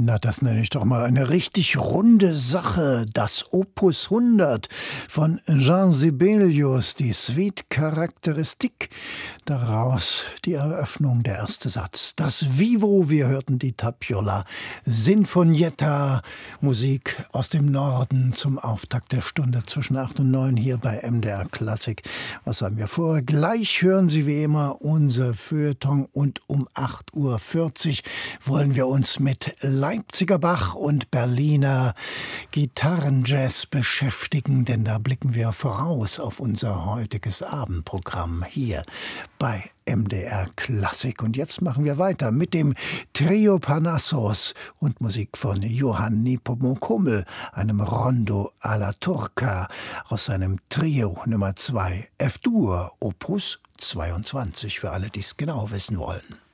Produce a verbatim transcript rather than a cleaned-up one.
Na, das nenne ich doch mal eine richtig runde Sache. Das Opus hundert von Jean Sibelius, die Suite Charakteristik. Daraus die Eröffnung, der erste Satz. Das Vivo, wir hörten die Tapiola Sinfonietta, Musik aus dem Norden zum Auftakt der Stunde zwischen acht und neun hier bei M D R Klassik. Was haben wir vor? Gleich hören Sie wie immer unser Feuilleton und um acht Uhr vierzig wollen wir uns mit Leipziger Bach und Berliner Gitarrenjazz beschäftigen, denn da blicken wir voraus auf unser heutiges Abendprogramm hier bei M D R Klassik. Und jetzt machen wir weiter mit dem Trio Parnassos und Musik von Johann Nepomuk-Hummel, einem Rondo alla Turca aus seinem Trio Nummer zwei F-Dur, Opus zweiundzwanzig, für alle, die es genau wissen wollen.